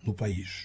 no país.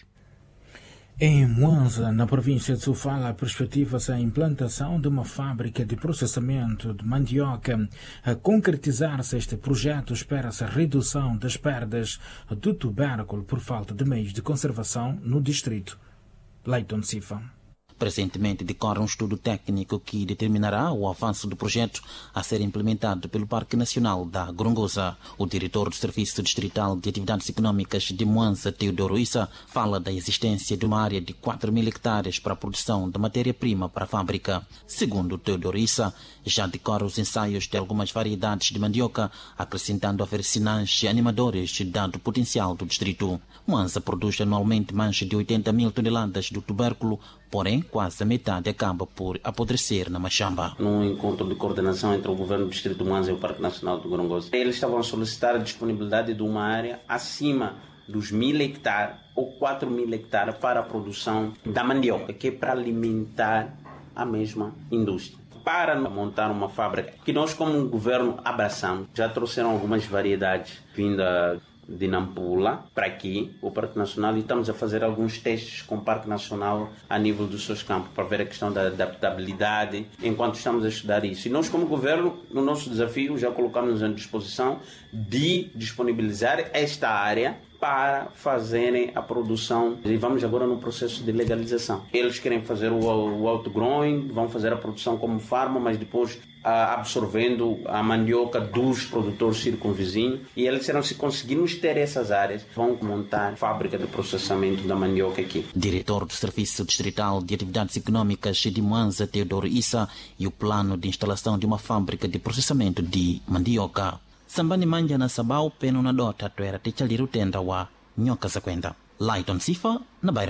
Em Mwanza, na província de Sofala, perspectiva-se a implantação de uma fábrica de processamento de mandioca. A concretizar-se este projeto, espera-se a redução das perdas do tubérculo por falta de meios de conservação no distrito. Leiton Sifa. Presentemente decorre um estudo técnico que determinará o avanço do projeto a ser implementado pelo Parque Nacional da Gorongosa. O diretor do Serviço Distrital de Atividades Econômicas de Mwanza, Teodoro Issa, fala da existência de uma área de 4.000 hectares para a produção de matéria-prima para a fábrica. Segundo Teodoro Issa, já decorre os ensaios de algumas variedades de mandioca, acrescentando haver sinais animadores dado o potencial do distrito. Mwanza produz anualmente mais de 80.000 toneladas do tubérculo, porém quase a metade acaba por apodrecer na machamba. Num encontro de coordenação entre o governo do distrito de Mwanza e o Parque Nacional do Gorongosa, eles estavam a solicitar a disponibilidade de uma área acima dos 1.000 hectares ou 4.000 hectares para a produção da mandioca, que é para alimentar a mesma indústria. Para montar uma fábrica que nós, como governo, abraçamos, já trouxeram algumas variedades vindas de Nampula para aqui, o Parque Nacional, e estamos a fazer alguns testes com o Parque Nacional a nível dos seus campos para ver a questão da adaptabilidade enquanto estamos a estudar isso. E nós, como governo, no nosso desafio, já colocamos à disposição de disponibilizar esta área para fazerem a produção. E vamos agora no processo de legalização. Eles querem fazer o outgrowing, vão fazer a produção como farma, mas depois absorvendo a mandioca dos produtores circunvizinhos. E eles disseram, se conseguirmos ter essas áreas, vão montar fábrica de processamento da mandioca aqui. Diretor do Serviço Distrital de Atividades Econômicas de Mwanza, Teodoro Issa, e o plano de instalação de uma fábrica de processamento de mandioca. Sambani manja na sabau peno na dota tuera techaliru tenda wa nyoka zakwenda. Leiton Sifa na Bairro.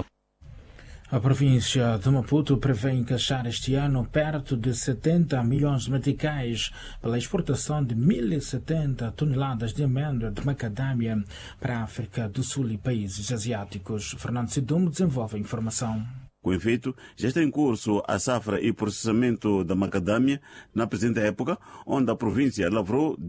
A província de Maputo prevê encaixar este ano perto de 70 milhões de meticais pela exportação de 1.070 toneladas de amêndoa de macadâmia para a África do Sul e países asiáticos. Fernando Sidumo desenvolve a informação. Com efeito, já está em curso a safra e processamento da macadâmia na presente época, onde a província lavrou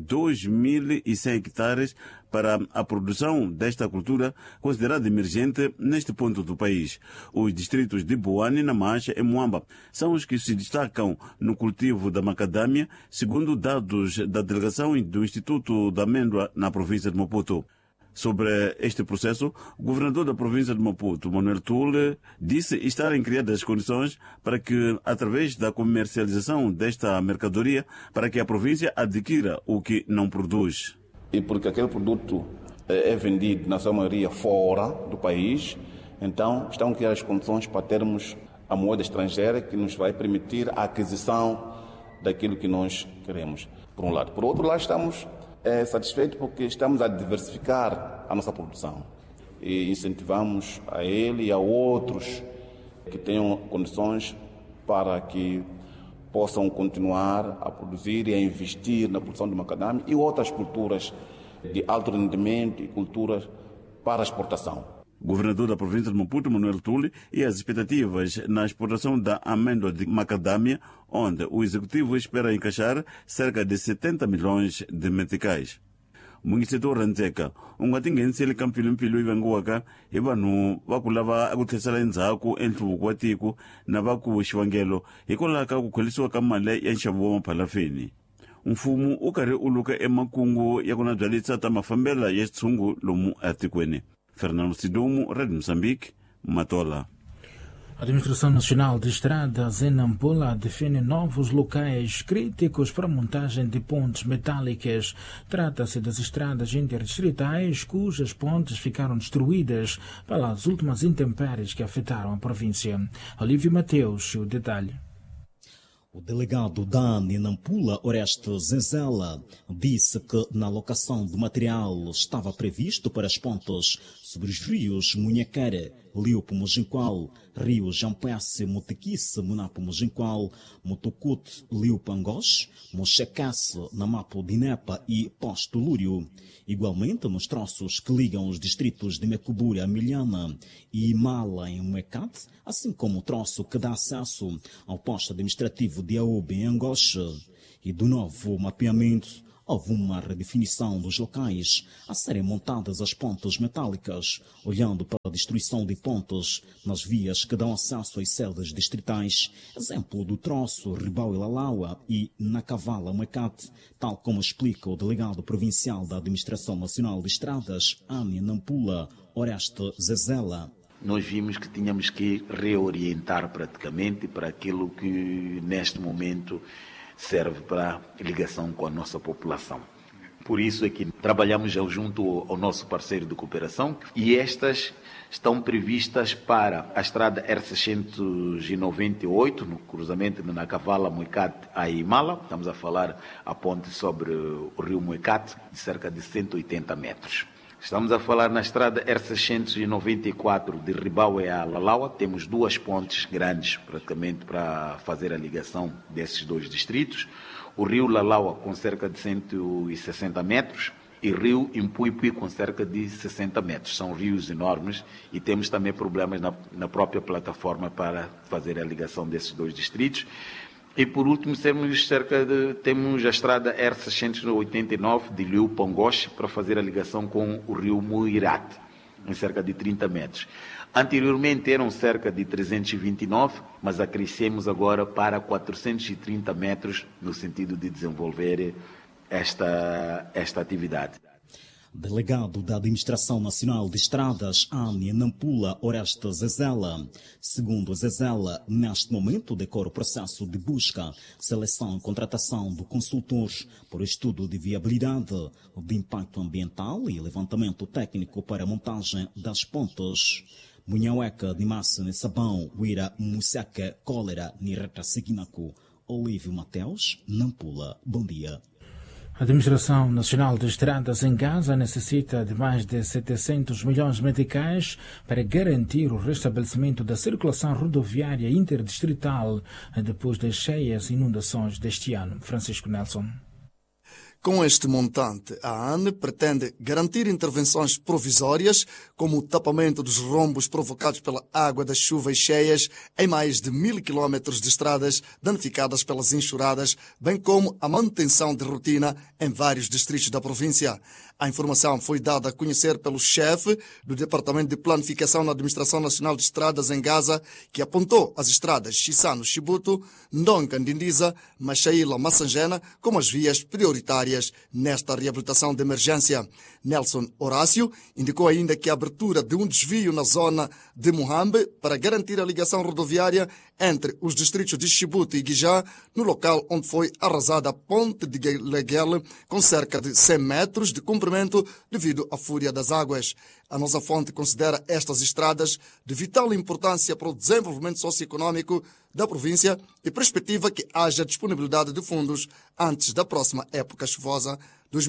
2.100 hectares para a produção desta cultura considerada emergente neste ponto do país. Os distritos de Boane, Namacha e Muamba são os que se destacam no cultivo da macadâmia, segundo dados da delegação do Instituto da Amêndoa na província de Maputo. Sobre este processo, o governador da província de Maputo, Manuel Tule, disse estarem criadas condições para que, através da comercialização desta mercadoria, para que a província adquira o que não produz. E porque aquele produto é vendido, na sua maioria, fora do país, então estão criadas as condições para termos a moeda estrangeira que nos vai permitir a aquisição daquilo que nós queremos, por um lado. Por outro lado, estamos satisfeitos porque estamos a diversificar a nossa produção e incentivamos a ele e a outros que tenham condições para que possam continuar a produzir e a investir na produção de macadâmia e outras culturas de alto rendimento e culturas para exportação. Governador da província de Maputo, Manuel Tule, e as expectativas na exportação da amêndoa de macadâmia, onde o executivo espera encaixar cerca de 70 milhões de meticais. Mungiseto Ranzeka, ungatingensi likampilumpilo ivanguwaka, ivanu vakulava akuthesela endzhaku enhluvuko wa tiko na vaku xivangelo hikwalaho ka ku khwelisiwa ka mali ya nxavo wa maphalafini. Mfumo u karhi u luka emakungu ya ku nabyalisa ta mafambela ya xitshungu lomu atikweni. Fernando Sidumo, Rádio Moçambique, Matola. A Administração Nacional de Estradas em Nampula define novos locais críticos para a montagem de pontes metálicas. Trata-se das estradas interdistritais cujas pontes ficaram destruídas pelas últimas intempéries que afetaram a província. Olívio Mateus, o detalhe. O delegado da AN em Nampula, Oreste Zenzela, disse que na alocação do material estava previsto para as pontes sobre os rios Munhaquere, Liopo Mojinqual, Rio Jampesse, Motequice, Munapo Mojinqual, Motocute, Liopo Angós, Mochacasse, Namapo Dinepa e Posto Lúrio. Igualmente nos troços que ligam os distritos de Mecubura, Milhana e Mala em Muecate, assim como o troço que dá acesso ao posto administrativo de Aobe em Angós. E do novo mapeamento, houve uma redefinição dos locais a serem montadas as pontes metálicas, olhando para a destruição de pontes nas vias que dão acesso às sedes distritais, exemplo do troço Ribau e Lalaua e Nacavala Muecate, tal como explica o delegado provincial da Administração Nacional de Estradas, Ani Nampula Oreste Zezela. Nós vimos que tínhamos que reorientar praticamente para aquilo que neste momento serve para ligação com a nossa população. Por isso é que trabalhamos junto ao nosso parceiro de cooperação e estas estão previstas para a estrada R698, no cruzamento de Nacavala, Muecate a Imala. Estamos a falar a ponte sobre o rio Muecate, de cerca de 180 metros. Estamos a falar na estrada R694 de Ribau a Lalaua. Temos duas pontes grandes praticamente para fazer a ligação desses dois distritos. O rio Lalaua com cerca de 160 metros e rio Impuipi com cerca de 60 metros. São rios enormes e temos também problemas na própria plataforma para fazer a ligação desses dois distritos. E por último temos a estrada R689 de Liu Pongoche para fazer a ligação com o rio Muirate, em cerca de 30 metros. Anteriormente eram cerca de 329, mas acrescemos agora para 430 metros no sentido de desenvolver esta atividade. Delegado da Administração Nacional de Estradas, Ani Nampula Oreste Zezela. Segundo Zezela, neste momento decorre o processo de busca, seleção e contratação do consultor por estudo de viabilidade, de impacto ambiental e levantamento técnico para a montagem das pontes. Munhaueca de Massa ne Sabão, Uira Museca, Cólera, Nireta Signaco. Olívio Mateus, Nampula. Bom dia. A Administração Nacional de Estradas em Gaza necessita de mais de 700 milhões de meticais para garantir o restabelecimento da circulação rodoviária interdistrital depois das cheias inundações deste ano. Francisco Nelson. Com este montante, a ANE pretende garantir intervenções provisórias, como o tapamento dos rombos provocados pela água das chuvas cheias em mais de 1.000 quilómetros de estradas danificadas pelas enxurradas, bem como a manutenção de rotina em vários distritos da província. A informação foi dada a conhecer pelo chefe do Departamento de Planificação na Administração Nacional de Estradas em Gaza, que apontou as estradas Chissano-Chibuto, Ndonga-Ndindiza, Machaíla-Massangena como as vias prioritárias nesta reabilitação de emergência. Nelson Horácio indicou ainda que a abertura de um desvio na zona de Muhambe para garantir a ligação rodoviária entre os distritos de Chibuto e Guijá, no local onde foi arrasada a ponte de Leguele, com cerca de 100 metros de comprimento devido à fúria das águas. A nossa fonte considera estas estradas de vital importância para o desenvolvimento socioeconômico da província e perspectiva que haja disponibilidade de fundos antes da próxima época chuvosa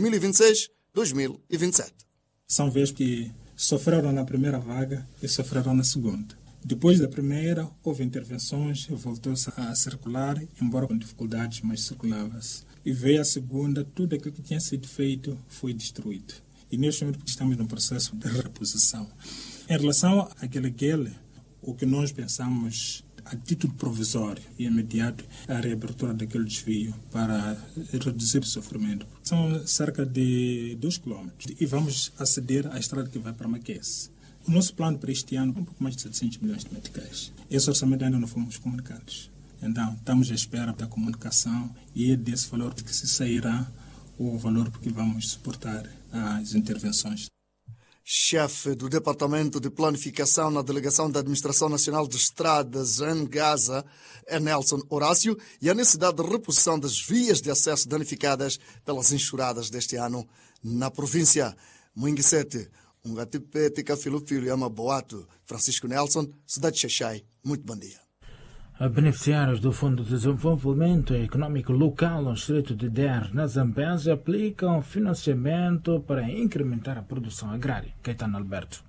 2026-2027. São vias que sofreram na primeira vaga e sofreram na segunda. Depois da primeira, houve intervenções, voltou-se a circular, embora com dificuldades, mas circulava-se. E veio a segunda, tudo aquilo que tinha sido feito foi destruído. E neste momento estamos num processo de reposição. Em relação àquele guele, o que nós pensamos a título provisório e imediato a reabertura daquele desvio para reduzir o sofrimento. São cerca de 2 quilômetros e vamos aceder à estrada que vai para Maquesse. O nosso plano para este ano é um pouco mais de 700 milhões de meticais. Esse orçamento ainda não fomos comunicados. Então, estamos à espera da comunicação e é desse valor que se sairá o valor que vamos suportar as intervenções. Chefe do Departamento de Planificação na Delegação da Administração Nacional de Estradas em Gaza, é Nelson Horácio, e a necessidade de reposição das vias de acesso danificadas pelas enxurradas deste ano na província. Moinguissete, Ungatipete, Filho, Ama Boato, Francisco Nelson, Cidade de Xaxai. Muito bom dia. Beneficiários do Fundo de Desenvolvimento Econômico Local no distrito de Der, na Zambésia, aplicam financiamento para incrementar a produção agrária. Caetano Alberto.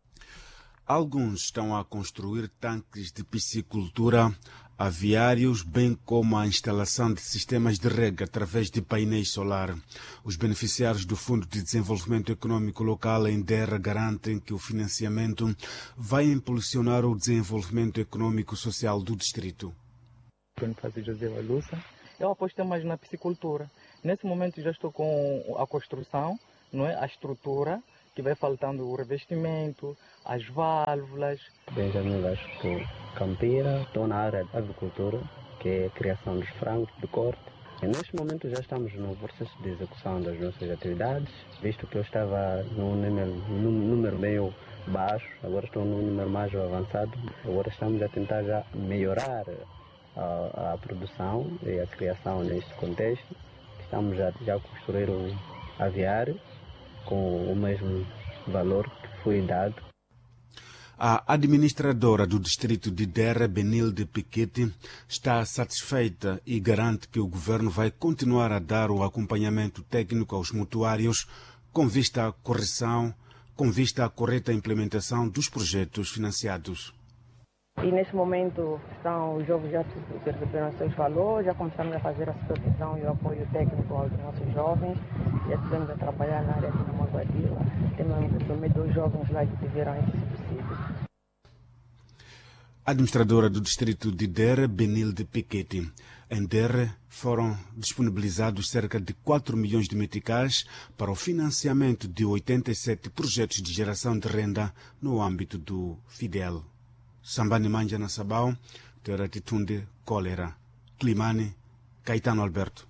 Alguns estão a construir tanques de piscicultura, aviários, bem como a instalação de sistemas de rega através de painéis solar. Os beneficiários do Fundo de Desenvolvimento Econômico Local em DER garantem que o financiamento vai impulsionar o desenvolvimento econômico e social do distrito. Bonifácio José Valusa, eu aposto mais na piscicultura. Nesse momento já estou com a construção, não é? A estrutura, que vai faltando o revestimento, as válvulas. Benjamin Vasco Campeira, estou na área de agricultura, que é a criação dos frangos de corte. E neste momento já estamos no processo de execução das nossas atividades, visto que eu estava num número meio baixo, agora estou num número mais avançado. Agora estamos a tentar já melhorar a produção e a criação neste contexto. Estamos já a construir um aviário com o mesmo valor que foi dado. A administradora do distrito de Dera, Benilde Piquete, está satisfeita e garante que o governo vai continuar a dar o acompanhamento técnico aos mutuários com vista à correta implementação dos projetos financiados. E nesse momento os jovens já receberam seus valores, já começamos a fazer a supervisão e o apoio técnico aos nossos jovens, já estivemos a trabalhar na área de Namaguadila, temos também 2 jovens lá que tiveram esse subsídio. Administradora do distrito de Dera, Benilde Piquete. Em Dera foram disponibilizados cerca de 4 milhões de meticais para o financiamento de 87 projetos de geração de renda no âmbito do Fidel. Sambani Manja na Sabau, Teratitunde Cólera, Climane, Caetano Alberto.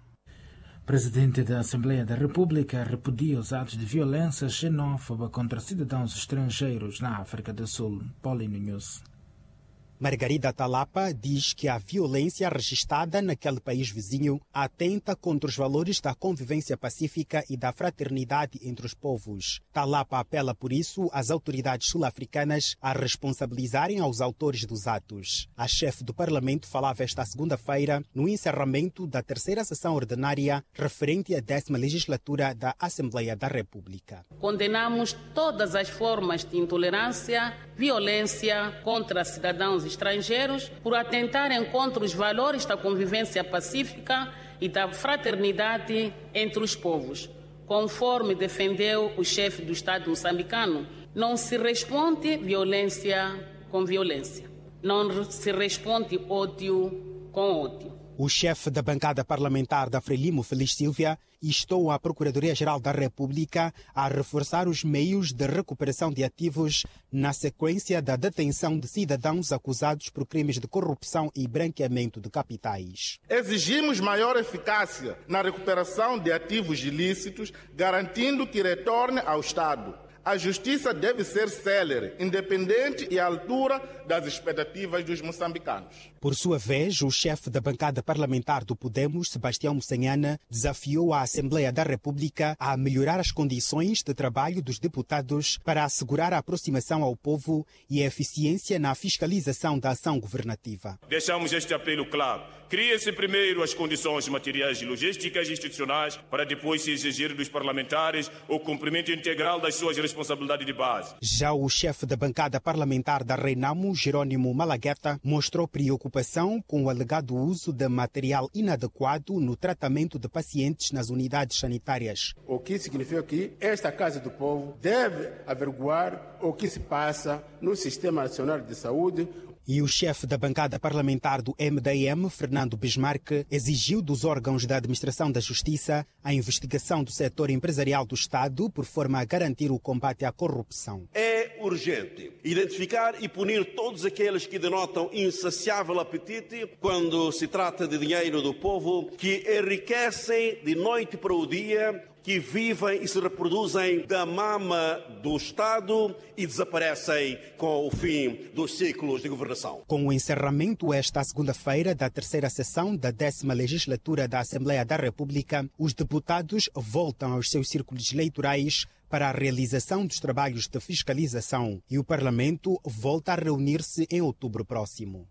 Presidente da Assembleia da República repudia os atos de violência xenófoba contra cidadãos estrangeiros na África do Sul. Paulino News. Margarida Talapa diz que a violência registrada naquele país vizinho atenta contra os valores da convivência pacífica e da fraternidade entre os povos. Talapa apela, por isso, às autoridades sul-africanas a responsabilizarem aos autores dos atos. A chefe do Parlamento falava esta segunda-feira no encerramento da 3ª sessão ordinária referente à 10ª legislatura da Assembleia da República. Condenamos todas as formas de intolerância, violência contra cidadãos estrangeiros por atentarem contra os valores da convivência pacífica e da fraternidade entre os povos. Conforme defendeu o chefe do Estado moçambicano, não se responde violência com violência. Não se responde ódio com ódio. O chefe da bancada parlamentar da Frelimo, Feliz Silvia, instou a Procuradoria-Geral da República a reforçar os meios de recuperação de ativos na sequência da detenção de cidadãos acusados por crimes de corrupção e branqueamento de capitais. Exigimos maior eficácia na recuperação de ativos ilícitos, garantindo que retorne ao Estado. A justiça deve ser célere, independente e à altura das expectativas dos moçambicanos. Por sua vez, o chefe da bancada parlamentar do Podemos, Sebastião Moçanhana, desafiou a Assembleia da República a melhorar as condições de trabalho dos deputados para assegurar a aproximação ao povo e a eficiência na fiscalização da ação governativa. Deixamos este apelo claro. Cria-se primeiro as condições materiais e logísticas institucionais para depois se exigir dos parlamentares o cumprimento integral das suas responsabilidades de base. Já o chefe da bancada parlamentar da Renamo, Jerônimo Malagueta, mostrou preocupação com o alegado uso de material inadequado no tratamento de pacientes nas unidades sanitárias. O que significa que esta Casa do Povo deve averiguar o que se passa no Sistema Nacional de Saúde. E o chefe da bancada parlamentar do MDM, Fernando Bismarck, exigiu dos órgãos da administração da Justiça a investigação do setor empresarial do Estado por forma a garantir o combate à corrupção. É urgente identificar e punir todos aqueles que denotam insaciável apetite quando se trata de dinheiro do povo, que enriquecem de noite para o dia, que vivem e se reproduzem da mama do Estado e desaparecem com o fim dos ciclos de governação. Com o encerramento esta segunda-feira da 3ª sessão da 10ª legislatura da Assembleia da República, os deputados voltam aos seus círculos eleitorais para a realização dos trabalhos de fiscalização e o Parlamento volta a reunir-se em outubro próximo.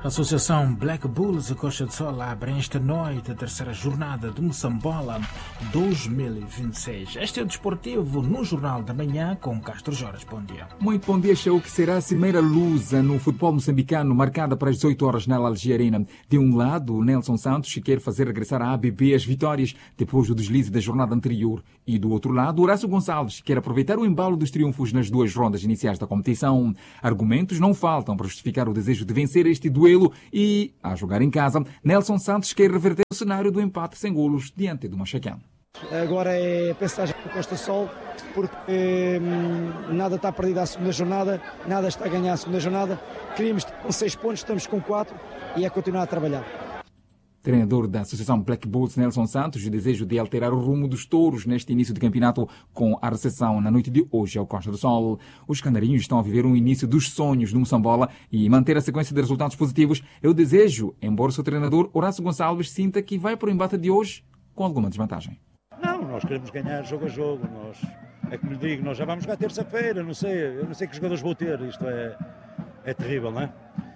A Associação Black Bulls de Costa de Sol abre esta noite a terceira jornada do Moçambola 2026. Este é o desportivo no Jornal da Manhã com Castro Jorge. Bom dia. Muito bom dia, show que será a cimeira lusa no futebol moçambicano, marcada para as 18 horas na Algerina. De um lado, o Nelson Santos quer fazer regressar à ABB as vitórias depois do deslize da jornada anterior. E do outro lado, Horácio Gonçalves quer aproveitar o embalo dos triunfos nas duas rondas iniciais da competição. Argumentos não faltam para justificar o desejo de vencer este duelo e, a jogar em casa, Nelson Santos quer reverter o cenário do empate sem golos diante do Machacão. Agora é pensar para Costa Sol, porque nada está perdido à segunda jornada, nada está a ganhar à segunda jornada. Queríamos com 6 pontos, estamos com 4 e é continuar a trabalhar. Treinador da Associação Black Bulls, Nelson Santos, o desejo de alterar o rumo dos touros neste início de campeonato com a recepção na noite de hoje ao Costa do Sol. Os canarinhos estão a viver um início dos sonhos no Moçambola e manter a sequência de resultados positivos é o desejo, embora o seu treinador Horácio Gonçalves sinta que vai para o embate de hoje com alguma desvantagem. Não, nós queremos ganhar jogo a jogo. É como lhe digo, nós já vamos jogar terça-feira, eu não sei que jogadores vou ter, isto é terrível, não é?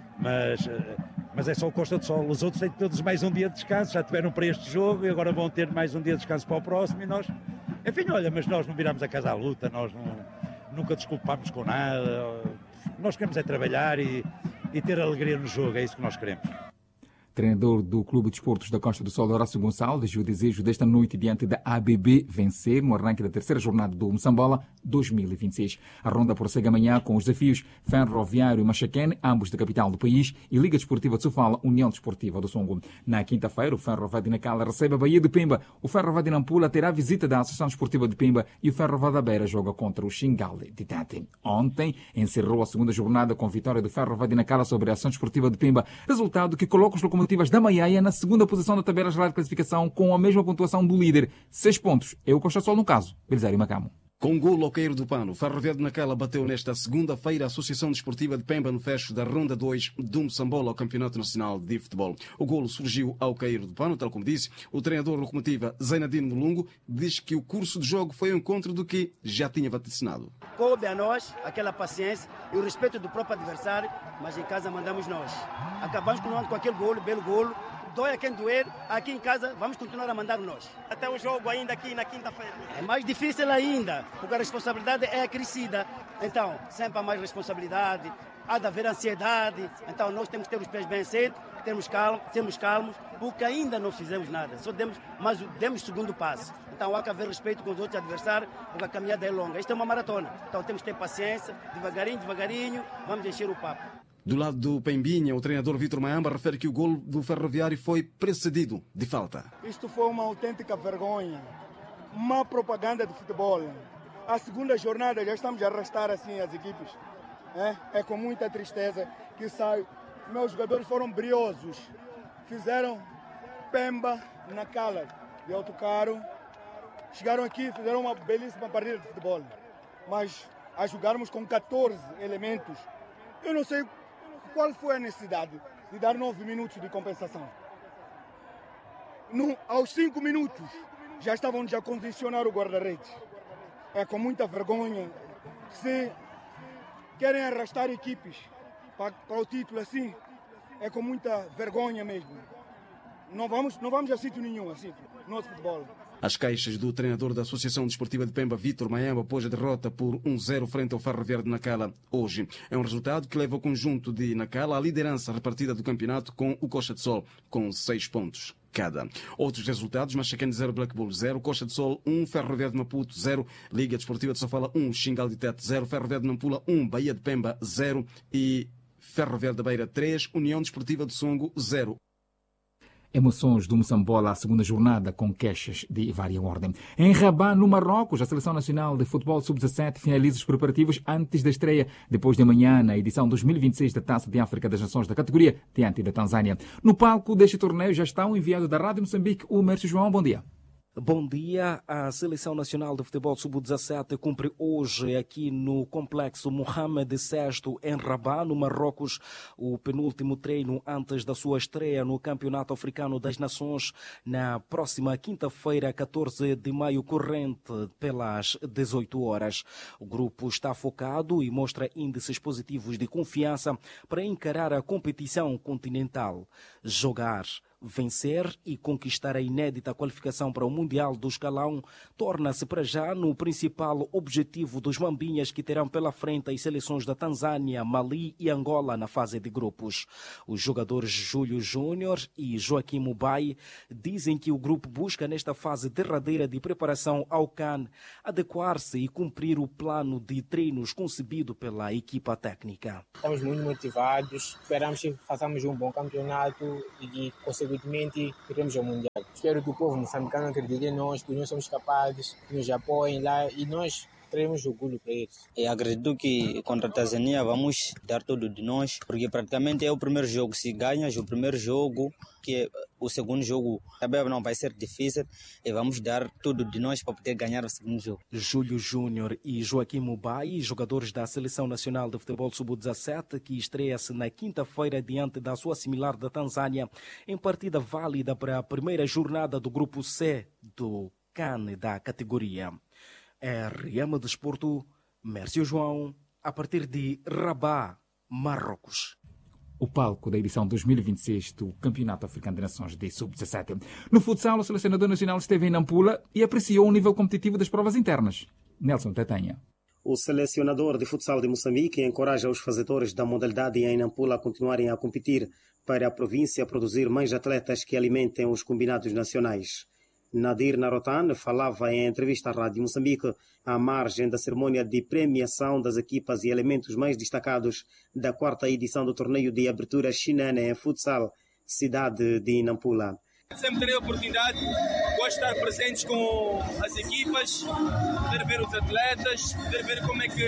Mas é só o Costa do Sol. Os outros têm todos mais um dia de descanso, já tiveram para este jogo e agora vão ter mais um dia de descanso para o próximo. E nós, enfim, olha, mas nós não viramos a casa à luta, nós nunca desculpamos com nada. Nós queremos é trabalhar e ter alegria no jogo, é isso que nós queremos. Treinador do Clube de Desportos da Costa do Sol, Horácio Gonçalves, o desejo desta noite diante da ABB vencer no arranque da terceira jornada do Moçambola 2026. A ronda prossegue amanhã com os desafios Ferroviário e Machacane, ambos da capital do país, e Liga Desportiva de Sofala, União Desportiva do Songo. Na quinta-feira, o Ferroviário de Nacala recebe a Bahia de Pemba, o Ferroviário de Nampula terá a visita da Associação Desportiva de Pemba e o Ferroviário da Beira joga contra o Xingale de Tete. Ontem encerrou a segunda jornada com vitória do Ferroviário de Nacala sobre a Associação Desportiva de Pemba, resultado que coloca os locomotivos da Maiaia na segunda posição da tabela geral de classificação com a mesma pontuação do líder. 6 pontos. É o Costa Sol no caso. Belisário Macamo. Com golo ao cair do pano, o Ferroviário de Nacala bateu nesta segunda-feira a Associação Desportiva de Pemba no fecho da Ronda 2 do Moçambola ao Campeonato Nacional de Futebol. O golo surgiu ao cair do pano, tal como disse. O treinador locomotiva Zainadine Mulungo diz que o curso de jogo foi ao encontro do que já tinha vaticinado. Coube a nós aquela paciência e o respeito do próprio adversário, mas em casa mandamos nós. Acabamos com aquele golo, belo golo. Dói a quem doer, aqui em casa vamos continuar a mandar nós. Até o jogo ainda aqui na quinta-feira. É mais difícil ainda, porque a responsabilidade é acrescida. Então, sempre há mais responsabilidade, há de haver ansiedade. Então, nós temos que ter os pés bem assentos, sermos calmos, porque ainda não fizemos nada. Só demos o segundo passo. Então, há que haver respeito com os outros adversários, porque a caminhada é longa. Isto é uma maratona. Então, temos que ter paciência, devagarinho, vamos encher o papo. Do lado do Pembinha, o treinador Vítor Mayamba refere que o golo do Ferroviário foi precedido de falta. Isto foi uma autêntica vergonha, má propaganda de futebol. A segunda jornada já estamos a arrastar assim as equipes. É com muita tristeza que sai. Meus jogadores foram briosos, fizeram Pemba na cala de autocarro, chegaram aqui, fizeram uma belíssima partida de futebol. Mas a jogarmos com 14 elementos, eu não sei qual foi a necessidade de dar 9 minutos de compensação. Aos 5 minutos já estavam a condicionar o guarda-redes. É com muita vergonha. Se querem arrastar equipes para o título assim, é com muita vergonha mesmo. Não vamos a sítio nenhum assim, nosso futebol. As queixas do treinador da Associação Desportiva de Pemba, Vítor Mayamba, após a derrota por 1-0 frente ao Ferroviário de Nacala hoje. É um resultado que leva o conjunto de Nacala à liderança repartida do campeonato com o Costa de Sol, com 6 pontos cada. Outros resultados: Machacane 0, Black Bull 0, Costa de Sol 1, Ferroviário de Maputo 0, Liga Desportiva de Sofala 1, Xingal de Tete 0, Ferroviário de Nampula 1, Bahia de Pemba 0 e Ferroviário da Beira 3, União Desportiva de Songo 0. Emoções do Moçambola à segunda jornada com queixas de vária ordem. Em Rabat, no Marrocos, a Seleção Nacional de Futebol Sub-17 finaliza os preparativos antes da estreia, depois de amanhã, na edição 2026 da Taça de África das Nações da categoria, diante da Tanzânia. No palco deste torneio já está o enviado da Rádio Moçambique, o Mércio João. Bom dia. Bom dia. A Seleção Nacional de Futebol Sub-17 cumpre hoje aqui no Complexo Mohamed VI em Rabat, no Marrocos, o penúltimo treino antes da sua estreia no Campeonato Africano das Nações na próxima quinta-feira, 14 de maio corrente, pelas 18 horas. O grupo está focado e mostra índices positivos de confiança para encarar a competição continental. Jogar, vencer e conquistar a inédita qualificação para o Mundial do Escalão torna-se para já no principal objetivo dos Mambinhas, que terão pela frente as seleções da Tanzânia, Mali e Angola na fase de grupos. Os jogadores Júlio Júnior e Joaquim Mubai dizem que o grupo busca nesta fase derradeira de preparação ao CAN adequar-se e cumprir o plano de treinos concebido pela equipa técnica. Estamos muito motivados, esperamos que façamos um bom campeonato e consequentemente iremos ao Mundial. Espero que o povo moçambicano acredite em nós, que nós somos capazes, que nos apoiem lá e nós teremos orgulho para eles. Eu acredito que contra a Tanzânia vamos dar tudo de nós, porque praticamente é o primeiro jogo. Se ganhas o primeiro jogo, que o segundo jogo também não vai ser difícil, e vamos dar tudo de nós para poder ganhar o segundo jogo. Júlio Júnior e Joaquim Mubai, jogadores da Seleção Nacional de Futebol Sub-17, que estreia-se na quinta-feira diante da sua similar da Tanzânia, em partida válida para a primeira jornada do Grupo C do CAN da categoria. RM Desporto, Mércio João, a partir de Rabat, Marrocos. O palco da edição 2026 do Campeonato Africano de Nações de Sub-17. No futsal, o selecionador nacional esteve em Nampula e apreciou o nível competitivo das provas internas. Nelson Tatanha. O selecionador de futsal de Moçambique encoraja os fazedores da modalidade em Nampula a continuarem a competir para a província produzir mais atletas que alimentem os combinados nacionais. Nadir Narotan falava em entrevista à Rádio Moçambique à margem da cerimônia de premiação das equipas e elementos mais destacados da 4ª edição do torneio de abertura Xinana em futsal, cidade de Nampula. Sempre terei a oportunidade de estar presentes com as equipas, poder ver os atletas, poder ver como é que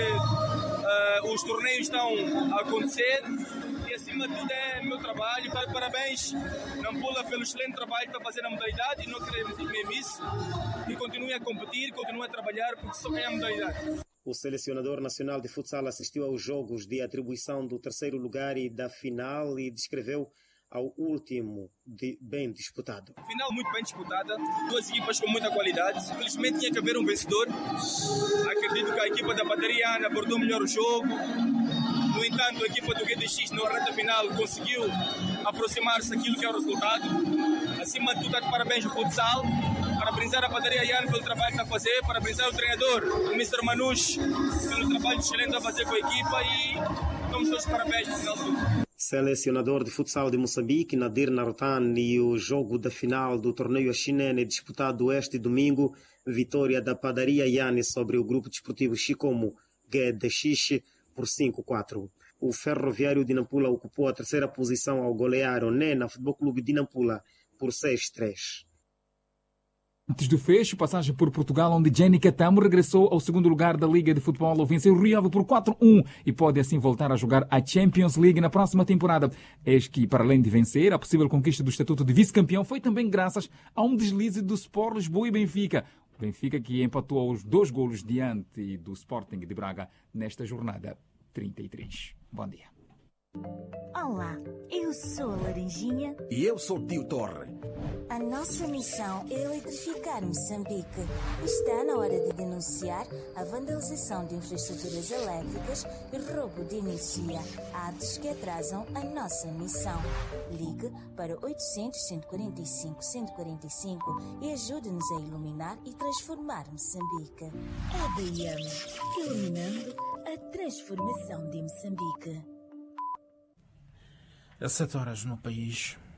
os torneios estão a acontecer. E acima de tudo é meu trabalho. Parabéns, Nampula, pelo excelente trabalho que está fazendo a modalidade, e não queremos mesmo isso. E continue a competir, continue a trabalhar, porque só ganha a modalidade. O selecionador nacional de futsal assistiu aos jogos de atribuição do 3º lugar e da final e descreveu ao último bem disputado. Final muito bem disputada, duas equipas com muita qualidade. Infelizmente tinha que haver um vencedor. Acredito que a equipa da Padaria abordou melhor o jogo. No entanto, a equipa do GDX na reta final conseguiu aproximar-se daquilo que é o resultado. Acima de tudo, de parabéns ao futsal, parabenizar a Padaria Ian pelo trabalho que está a fazer, parabenizar o treinador, o Mr. Manus, pelo trabalho excelente que está a fazer com a equipa, e damos todos parabéns no final de tudo. Selecionador de futsal de Moçambique, Nadir Narotan, e o jogo da final do torneio Xinene disputado este domingo, vitória da Padaria Iane sobre o grupo desportivo Chicomo GDX por 5-4. O Ferroviário de Nampula ocupou a 3ª posição ao golear o Nena Futebol Clube de Nampula por 6-3. Antes do fecho, passagem por Portugal, onde Jenny Catamo regressou ao 2º lugar da Liga de Futebol ao vencer o Rio Ave por 4-1 e pode assim voltar a jogar a Champions League na próxima temporada. Eis que, para além de vencer, a possível conquista do estatuto de vice-campeão foi também graças a um deslize do Sport Lisboa e Benfica. O Benfica que empatou os 2 golos diante do Sporting de Braga nesta jornada 33. Bom dia. Olá, eu sou a Laranjinha. E eu sou o Tio Torre. A nossa missão é eletrificar Moçambique. Está na hora de denunciar a vandalização de infraestruturas elétricas e roubo de energia, atos que atrasam a nossa missão. Ligue para 800-145-145 e ajude-nos a iluminar e transformar Moçambique. EDM, iluminando a transformação de Moçambique. Às 7 horas no país.